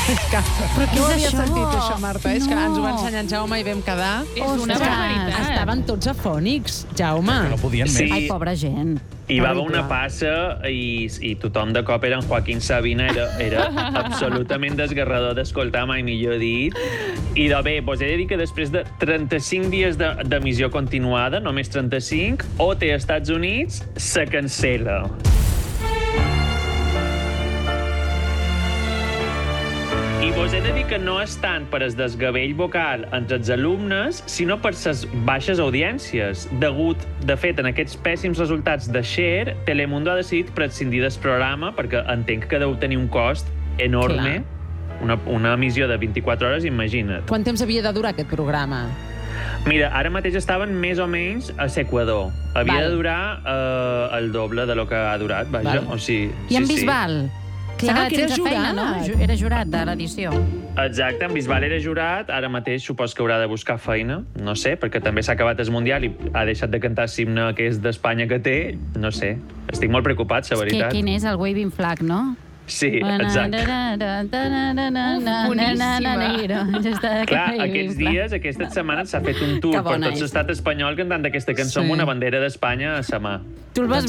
Però què No ho és havia això? sentit, això, Marta. És que No. ens ho va ensenyar en Jaume i vam quedar. És una Ostres. barbaritat. Estaven tots afònics, Jaume. Que no podien Sí. més. Ai, pobra gent. Hi va haver Terrible. una passa i tothom de cop era en Joaquín Sabina, era absolutament desgarrador d'escoltar, mai millor dit. I bé, vos he de dir que després de 35 dies d'emissió continuada, només 35, OT als Estats Units se cancela. I vos he de dir que no és tant per el desgavell vocal entre els alumnes, sinó per les baixes audiències. De fet, en aquests pèssims resultats de Cher, Telemundo ha decidit prescindir del programa perquè entenc que deu tenir un cost enorme. Una emissió de 24 hores, imagina't. Quant temps havia de durar aquest programa? Mira, ara mateix estaven més o menys a l'Equador. Havia Val. de durar el doble de lo que ha durat, vaja. Val. O sigui, I en sí, Bisbal? Clar, S'ha quedat que era sense feina, jurat. no? Era jurat de l'edició. Exacte, en Bisbal era jurat, ara mateix supos que haurà de buscar feina, no sé, perquè també s'ha acabat el Mundial i ha deixat de cantar l'himne que és d'Espanya que té, no sé. Estic molt preocupat, la veritat. Quin és el waving flag, no? Sí, exacte. Clar, aquests dies, aquestes setmanes s'ha fet un tour Que per bona tot és. l'estat espanyol cantant aquesta cançó amb una bandera d'Espanya a sa mà. Tu el vas